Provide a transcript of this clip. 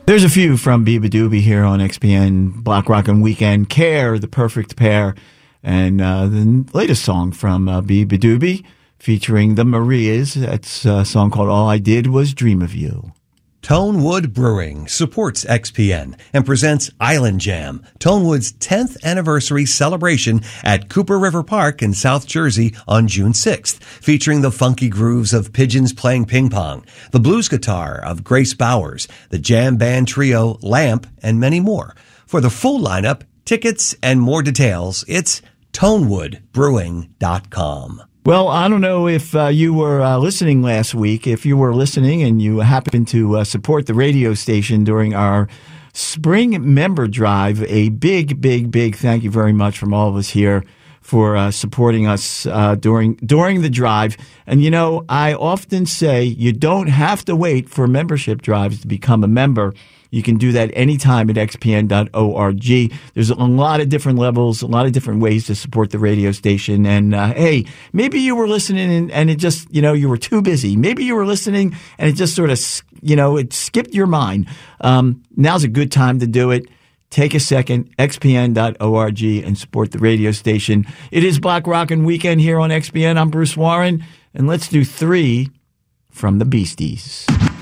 There's a few from Biba Doobie here on XPN Block Rockin' Weekend. Care, The Perfect Pair, and the latest song from Biba Doobie featuring the Marias. That's a song called All I Did Was Dream of You. Tonewood Brewing supports XPN and presents Island Jam, Tonewood's 10th anniversary celebration at Cooper River Park in South Jersey on June 6th, featuring the funky grooves of Pigeons Playing Ping Pong, the blues guitar of Grace Bowers, the jam band trio Lamp, and many more. For the full lineup, tickets, and more details, it's tonewoodbrewing.com. Well, I don't know if you were listening last week. If you were listening and you happened to support the radio station during our spring member drive, a big, big, big thank you very much from all of us here for supporting us during the drive. And, you know, I often say you don't have to wait for membership drives to become a member. You can do that anytime at xpn.org. There's a lot of different levels, a lot of different ways to support the radio station. And, hey, maybe you were listening and it just, you know, you were too busy. Maybe you were listening and it just sort of, you know, it skipped your mind. Now's a good time to do it. Take a second, xpn.org, and support the radio station. It is Block Rockin' Weekend here on XPN. I'm Bruce Warren, and let's do 3 from the Beasties.